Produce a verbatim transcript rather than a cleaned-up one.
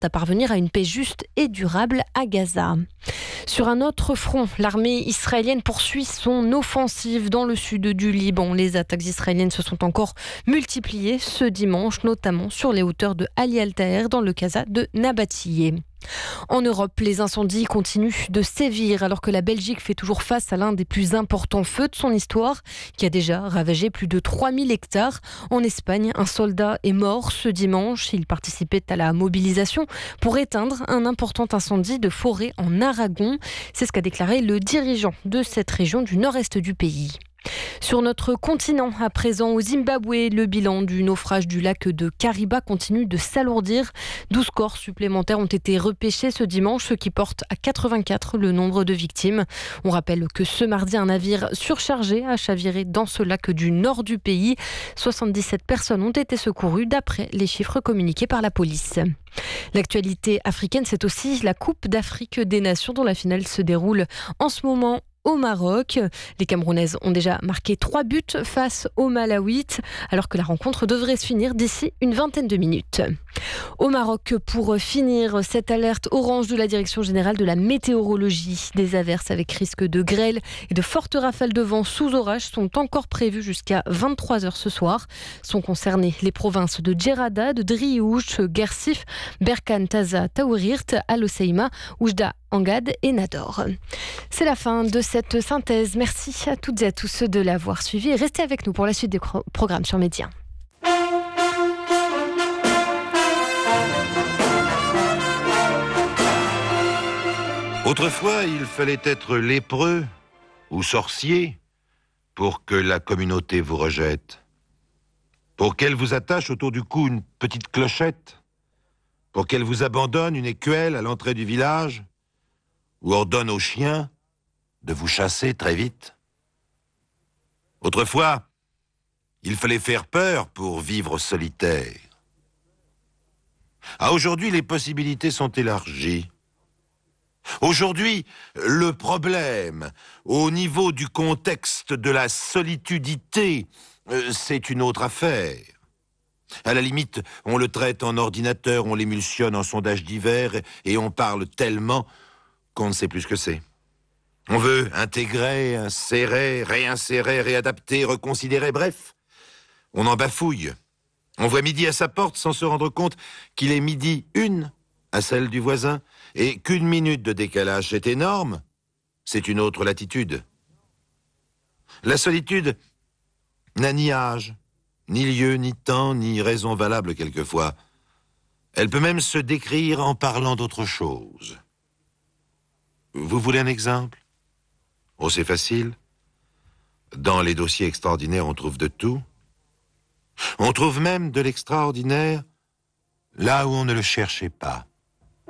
à parvenir à une paix juste et durable à Gaza. Sur un autre front, l'armée israélienne poursuit son offensive dans le sud du Liban. Les attaques israéliennes se sont encore multipliées ce dimanche, notamment sur les hauteurs de Ali Al-Taher dans le Qaza de Nabatiyeh. En Europe, les incendies continuent de sévir alors que la Belgique fait toujours face à l'un des plus importants feux de son histoire qui a déjà ravagé plus de trois mille hectares. En Espagne, un soldat est mort ce dimanche. Il participait à la mobilisation pour éteindre un important incendie de forêt en Aragon. C'est ce qu'a déclaré le dirigeant de cette région du nord-est du pays. Sur notre continent, à présent au Zimbabwe, le bilan du naufrage du lac de Kariba continue de s'alourdir. douze corps supplémentaires ont été repêchés ce dimanche, ce qui porte à quatre-vingt-quatre le nombre de victimes. On rappelle que ce mardi, un navire surchargé a chaviré dans ce lac du nord du pays. soixante-dix-sept personnes ont été secourues d'après les chiffres communiqués par la police. L'actualité africaine, c'est aussi la Coupe d'Afrique des Nations dont la finale se déroule en ce moment au Maroc. Les Camerounaises ont déjà marqué trois buts face aux Malawites, alors que la rencontre devrait se finir d'ici une vingtaine de minutes. Au Maroc, pour finir, cette alerte orange de la Direction générale de la météorologie. Des averses avec risque de grêle et de fortes rafales de vent sous orage sont encore prévues jusqu'à vingt-trois heures ce soir. Sont concernées les provinces de Djerrada, de Driouje, Guersif, Berkane, Taza, Taourirt, Al Hoceima, Oujda, Angad et Nador. C'est la fin de cette synthèse. Merci à toutes et à tous de l'avoir suivi et restez avec nous pour la suite des pro- programmes sur Média. Autrefois, il fallait être lépreux ou sorcier pour que la communauté vous rejette, pour qu'elle vous attache autour du cou une petite clochette, pour qu'elle vous abandonne une écuelle à l'entrée du village, ou ordonne aux chiens de vous chasser très vite. Autrefois, il fallait faire peur pour vivre solitaire. À aujourd'hui, les possibilités sont élargies. Aujourd'hui, le problème, au niveau du contexte de la solitudité, euh, c'est une autre affaire. À la limite, on le traite en ordinateur, on l'émulsionne en sondage divers et on parle tellement qu'on ne sait plus ce que c'est. On veut intégrer, insérer, réinsérer, réadapter, reconsidérer, bref. On en bafouille. On voit midi à sa porte sans se rendre compte qu'il est midi une à celle du voisin et qu'une minute de décalage, c'est énorme. C'est une autre latitude. La solitude n'a ni âge, ni lieu, ni temps, ni raison valable quelquefois. Elle peut même se décrire en parlant d'autre chose. Vous voulez un exemple ? Oh, c'est facile. Dans les dossiers extraordinaires, on trouve de tout. On trouve même de l'extraordinaire là où on ne le cherchait pas.